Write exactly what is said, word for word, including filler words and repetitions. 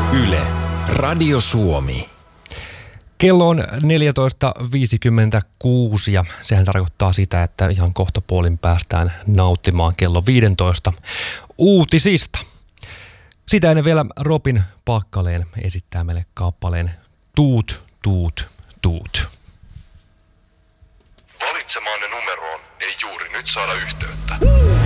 Yle, Radio Suomi. Kello on neljätoista viisikymmentäkuusi ja sehän tarkoittaa sitä, että ihan kohta puolin päästään nauttimaan kello viisitoista uutisista. Sitä ennen vielä Robin Packalén esittää meille kappaleen Tuut, tuut, tuut. Valitsemaanne numeroon ei juuri nyt saada yhteyttä.